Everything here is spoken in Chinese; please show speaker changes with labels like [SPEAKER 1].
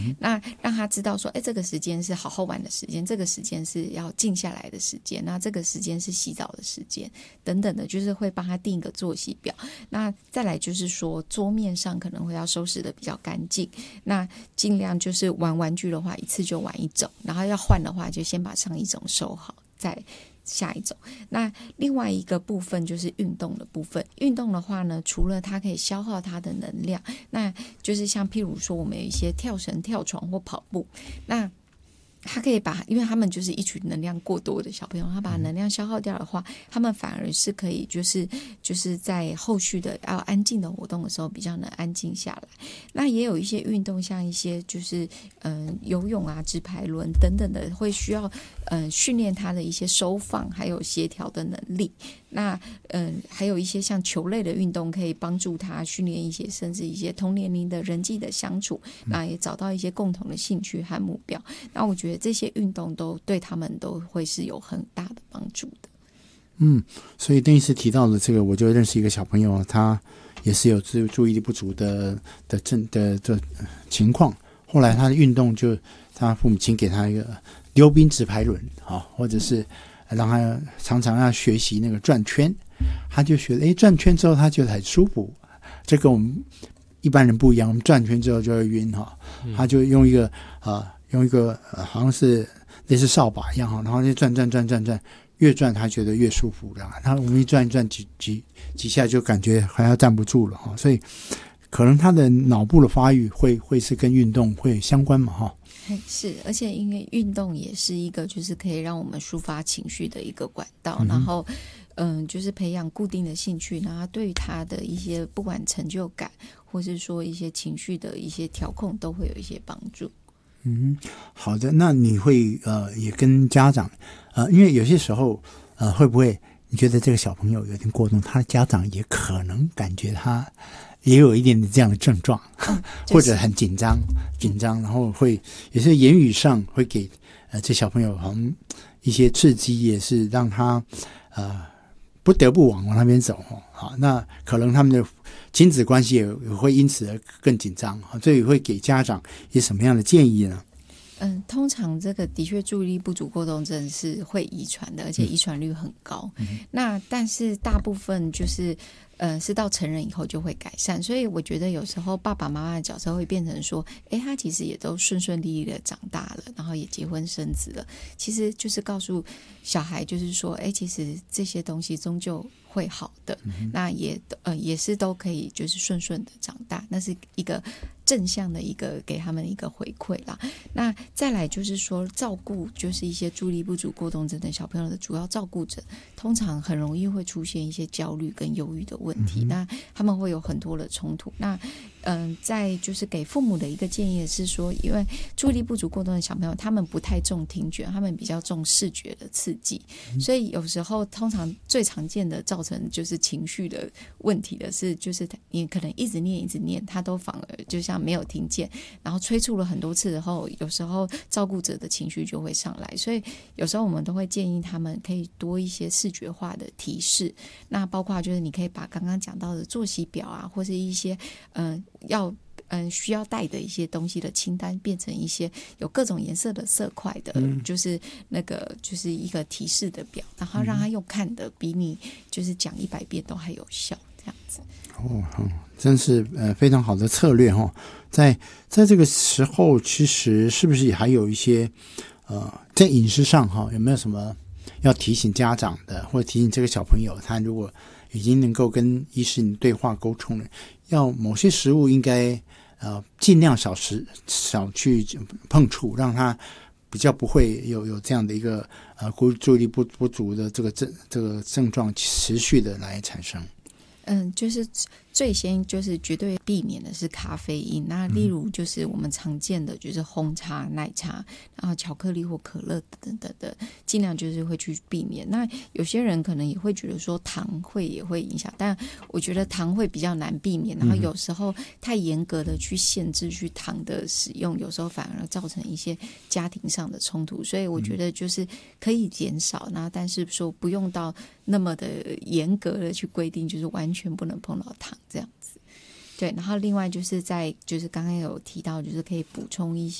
[SPEAKER 1] 那让他知道说这个时间是好好玩的时间，这个时间是要静下来的时间，那这个时间是洗澡的时间等等的，就是会帮他定一个作息表。那再来就是说桌面上可能会要收拾的比较干净，那尽量就是玩玩具的话一次就玩一种，然后要换的话就先把上一种收好再下一种。那另外一个部分就是运动的部分，运动的话呢，除了它可以消耗它的能量，那就是像譬如说我们有一些跳绳、跳床或跑步，那他可以把，因为他们就是一群能量过多的小朋友，他把能量消耗掉的话，他们反而是可以就是在后续的要安静的活动的时候比较能安静下来。那也有一些运动，像一些就是游泳啊、直排轮等等的，会需要训练他的一些收放还有协调的能力。那还有一些像球类的运动，可以帮助他训练一些甚至一些同年龄的人际的相处，那也找到一些共同的兴趣和目标。那我觉得这些运动都对他们都会是有很大的帮助的。
[SPEAKER 2] 所以邓医师提到的这个，我就认识一个小朋友，他也是有注意力不足的情况。后来他的运动就他父母亲给他一个溜冰直排轮或者是让他常常要学习那个转圈，他就觉得转圈之后他觉得很舒服，这跟我们一般人不一样，我们转圈之后就会晕他就用一个好像是类似扫把一样然后就转，越转他觉得越舒服，然后我们一转几下就感觉还要站不住了所以可能他的脑部的发育会是跟运动会相关嘛
[SPEAKER 1] 是，而且因为运动也是一个就是可以让我们抒发情绪的一个管道，然后就是培养固定的兴趣，然后对于他的一些不管成就感或是说一些情绪的一些调控都会有一些帮助。
[SPEAKER 2] 好的，那你会也跟家长因为有些时候会不会你觉得这个小朋友有点过动，他的家长也可能感觉他也有一点这样的症状或者很紧张然后会也是言语上会给这小朋友好像一些刺激，也是让他不得不往那边走那可能他们的亲子关系也会因此而更紧张所以会给家长一些什么样的建议呢？
[SPEAKER 1] 通常这个的确注意力不足过动症是会遗传的，而且遗传率很高那但是大部分就是是到成人以后就会改善，所以我觉得有时候爸爸妈妈的角色会变成说他其实也都顺顺利利的长大了，然后也结婚生子了，其实就是告诉小孩就是说其实这些东西终究会好的那也是都可以就是顺顺的长大，那是一个正向的一个给他们一个回馈啦。那再来就是说照顾就是一些注意力不足过动症的小朋友的主要照顾者，通常很容易会出现一些焦虑跟忧郁的问题那他们会有很多的冲突。那再就是给父母的一个建议是说，因为注意力不足过动的小朋友他们不太重听觉，他们比较重视觉的刺激所以有时候通常最常见的造成就是情绪的问题的是，就是你可能一直念他都反而就像没有听见，然后催促了很多次之后，有时候照顾者的情绪就会上来，所以有时候我们都会建议他们可以多一些视觉化的提示，那包括就是你可以把刚刚讲到的作息表啊，或是一些需要带的一些东西的清单变成一些有各种颜色的色块的就是那个就是一个提示的表，然后让他用看的比你就是讲100遍都还有效这样子
[SPEAKER 2] 真是非常好的策略在这个时候其实是不是也还有一些在饮食上有没有什么要提醒家长的，或者提醒这个小朋友他如果已经能够跟医师对话沟通了，要某些食物应该尽量少去碰触，让他比较不会有这样的一个注意力不足的这个症状持续的来产生。
[SPEAKER 1] 就是最先就是绝对避免的是咖啡因，那例如就是我们常见的就是红茶、奶茶，然后巧克力或可乐等等的，尽量就是会去避免。那有些人可能也会觉得说糖也会影响，但我觉得糖会比较难避免，然后有时候太严格的去限制去糖的使用，有时候反而造成一些家庭上的冲突，所以我觉得就是可以减少，那但是说不用到那么的严格的去规定，就是完全不能碰到糖这样子。对，然后另外就是就是刚刚有提到，就是可以补充一些